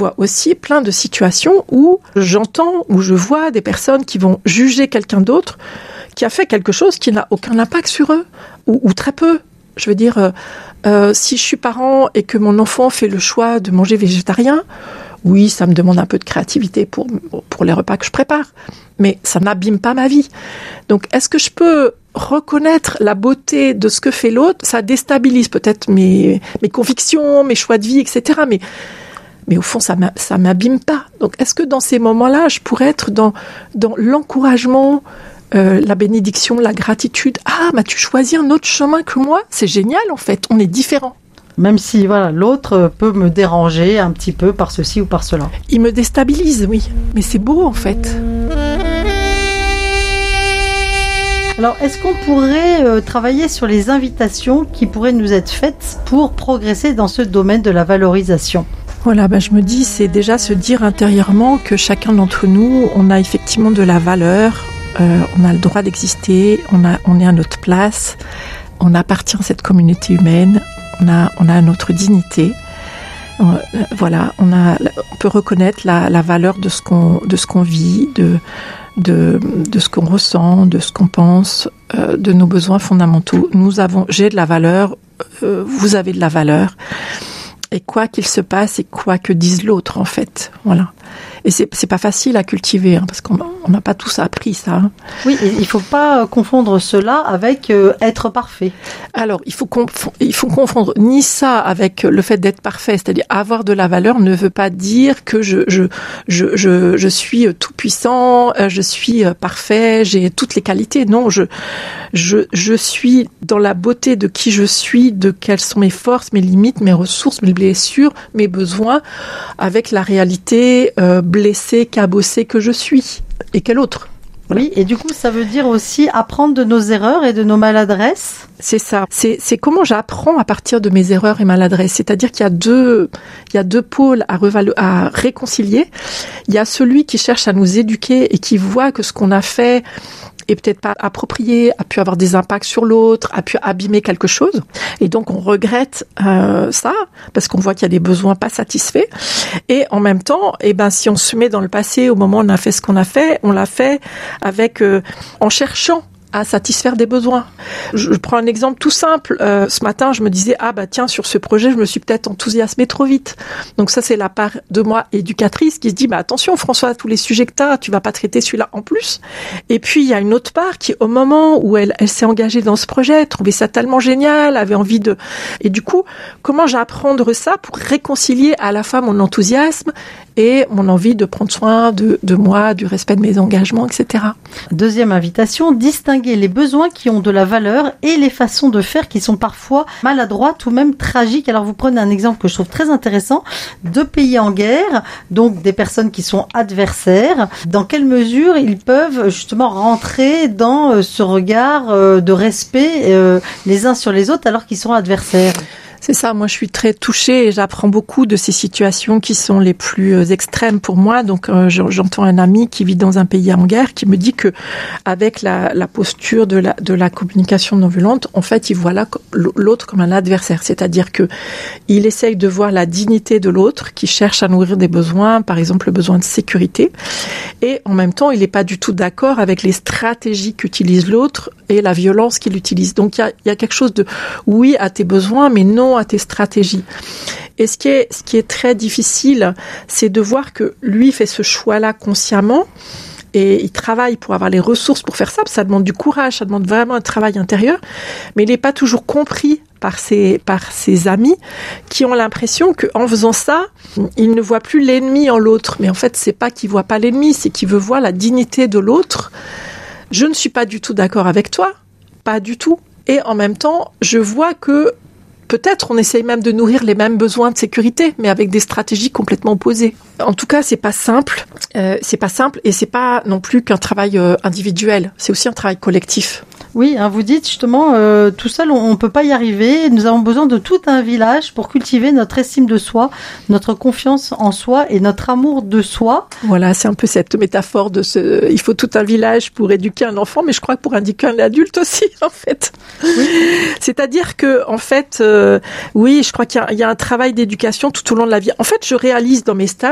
vois aussi plein de situations où j'entends, où je vois des personnes qui vont juger quelqu'un d'autre qui a fait quelque chose qui n'a aucun impact sur eux, ou très peu. Je veux dire, si je suis parent et que mon enfant fait le choix de manger végétarien, oui, ça me demande un peu de créativité pour les repas que je prépare, mais ça n'abîme pas ma vie. Donc, est-ce que je peux reconnaître la beauté de ce que fait l'autre? Ça déstabilise peut-être mes convictions, mes choix de vie, etc. Mais au fond, ça m'abîme pas. Donc, est-ce que dans ces moments-là, je pourrais être dans l'encouragement, la bénédiction, la gratitude? Ah, tu choisis un autre chemin que moi? C'est génial, en fait. On est différents. Même si l'autre peut me déranger un petit peu par ceci ou par cela. Il me déstabilise, oui. Mais c'est beau, en fait. Alors, est-ce qu'on pourrait travailler sur les invitations qui pourraient nous être faites pour progresser dans ce domaine de la valorisation ? Voilà, je me dis, c'est déjà se dire intérieurement que chacun d'entre nous, on a effectivement de la valeur, on a le droit d'exister, on est à notre place, on appartient à cette communauté humaine, on a notre dignité. Voilà, on peut reconnaître la valeur de ce qu'on vit, de ce qu'on ressent, de ce qu'on pense, de nos besoins fondamentaux. J'ai de la valeur, vous avez de la valeur. Et quoi qu'il se passe et quoi que dise l'autre, en fait. Voilà. Et c'est pas facile à cultiver, parce qu'on n'a pas tous appris ça. Oui, et il faut pas confondre cela avec être parfait. Alors, il faut confondre ni ça avec le fait d'être parfait, c'est-à-dire avoir de la valeur ne veut pas dire que je suis tout puissant, je suis parfait, j'ai toutes les qualités. Non, je suis dans la beauté de qui je suis, de quelles sont mes forces, mes limites, mes ressources, mes blessures, mes besoins, avec la réalité blessée, cabossée que je suis. Et quelle autre? Voilà. Oui, et du coup, ça veut dire aussi apprendre de nos erreurs et de nos maladresses. C'est ça. C'est comment j'apprends à partir de mes erreurs et maladresses. C'est-à-dire qu'il y a deux pôles à réconcilier. Il y a celui qui cherche à nous éduquer et qui voit que ce qu'on a fait est peut-être pas approprié, a pu avoir des impacts sur l'autre, a pu abîmer quelque chose. Et donc, on regrette ça, parce qu'on voit qu'il y a des besoins pas satisfaits. Et en même temps, si on se met dans le passé, au moment où on a fait ce qu'on a fait, on l'a fait avec en cherchant à satisfaire des besoins. Je prends un exemple tout simple. Ce matin, je me disais, tiens, sur ce projet, je me suis peut-être enthousiasmée trop vite. Donc ça, c'est la part de moi éducatrice qui se dit, attention, François, tous les sujets que tu vas pas traiter celui-là en plus. Et puis, il y a une autre part qui, au moment où elle s'est engagée dans ce projet, trouvait ça tellement génial, avait envie de... Et du coup, comment j'apprendre ça pour réconcilier à la fois mon enthousiasme et mon envie de prendre soin de moi, du respect de mes engagements, etc. Deuxième invitation, distinguer les besoins qui ont de la valeur et les façons de faire qui sont parfois maladroites ou même tragiques. Alors vous prenez un exemple que je trouve très intéressant. 2 pays en guerre, donc des personnes qui sont adversaires. Dans quelle mesure ils peuvent justement rentrer dans ce regard de respect les uns sur les autres alors qu'ils sont adversaires ? C'est ça, moi je suis très touchée et j'apprends beaucoup de ces situations qui sont les plus extrêmes pour moi. Donc j'entends un ami qui vit dans un pays en guerre qui me dit que avec la posture de la communication non violente, en fait, il voit l'autre comme un adversaire. C'est-à-dire que il essaye de voir la dignité de l'autre qui cherche à nourrir des besoins, par exemple le besoin de sécurité. Et en même temps, il n'est pas du tout d'accord avec les stratégies qu'utilise l'autre et la violence qu'il utilise. Donc il y a quelque chose de oui à tes besoins, mais non à tes stratégies. Et ce qui est très difficile, c'est de voir que lui fait ce choix-là consciemment et il travaille pour avoir les ressources pour faire ça, parce que ça demande du courage, ça demande vraiment un travail intérieur, mais il n'est pas toujours compris par ses amis qui ont l'impression qu'en faisant ça, il ne voit plus l'ennemi en l'autre. Mais en fait, c'est pas qu'il voit pas l'ennemi, c'est qu'il veut voir la dignité de l'autre. Je ne suis pas du tout d'accord avec toi, pas du tout. Et en même temps, je vois que peut-être on essaye même de nourrir les mêmes besoins de sécurité, mais avec des stratégies complètement opposées. En tout cas, c'est pas simple et c'est pas non plus qu'un travail individuel. C'est aussi un travail collectif. Oui, vous dites justement, tout seul, on peut pas y arriver. Nous avons besoin de tout un village pour cultiver notre estime de soi, notre confiance en soi et notre amour de soi. Voilà, c'est un peu cette métaphore il faut tout un village pour éduquer un enfant, mais je crois que pour éduquer un adulte aussi, en fait. Oui. C'est-à-dire que, en fait, oui, je crois qu'il y a un travail d'éducation tout au long de la vie. En fait, je réalise dans mes stages